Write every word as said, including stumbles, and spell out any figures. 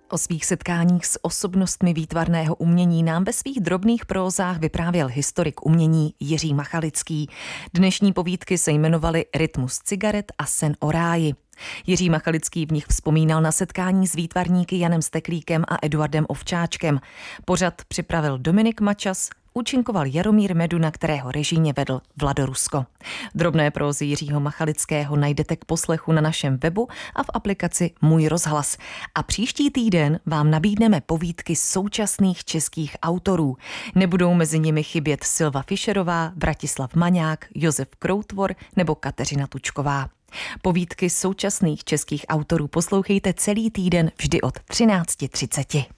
O svých setkáních s osobnostmi výtvarného umění nám ve svých drobných prózách vyprávěl historik umění Jiří Machalický. Dnešní povídky se jmenovaly Rytmus cigaret a Sen o ráji. Jiří Machalický v nich vzpomínal na setkání s výtvarníky Janem Steklíkem a Eduardem Ovčáčkem. Pořad připravil Dominik Mačas, účinkoval Jaromír Meduna, kterého režijně vedl Vlado Rusko. Drobné prózy Jiřího Machalického najdete k poslechu na našem webu a v aplikaci Můj rozhlas. A příští týden vám nabídneme povídky současných českých autorů. Nebudou mezi nimi chybět Silva Fischerová, Vratislav Maňák, Josef Kroutvor nebo Kateřina Tučková. Povídky současných českých autorů poslouchejte celý týden vždy od třináct třicet.